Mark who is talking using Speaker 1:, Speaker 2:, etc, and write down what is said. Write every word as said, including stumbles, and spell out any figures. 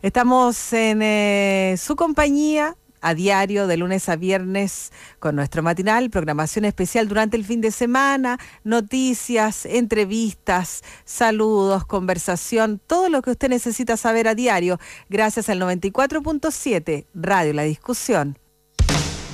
Speaker 1: Estamos en eh, su compañía a diario, de lunes a viernes, con nuestro matinal, programación especial durante el fin de semana, noticias, entrevistas, saludos, conversación, todo lo que usted necesita saber a diario, gracias al noventa y cuatro punto siete, Radio La Discusión.